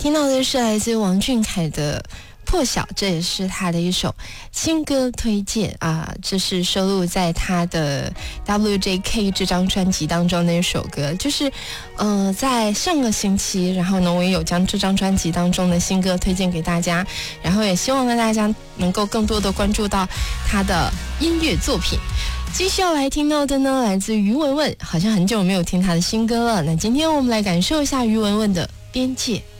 听到的是来自王俊凯的破晓，这也是他的一首新歌推荐啊，这是收录在他的 WJK 这张专辑当中的一首歌，就是在上个星期，然后呢我也有将这张专辑当中的新歌推荐给大家，然后也希望呢大家能够更多的关注到他的音乐作品。继续要来听到的呢，来自于文文，好像很久没有听他的新歌了，那今天我们来感受一下于文文的边界。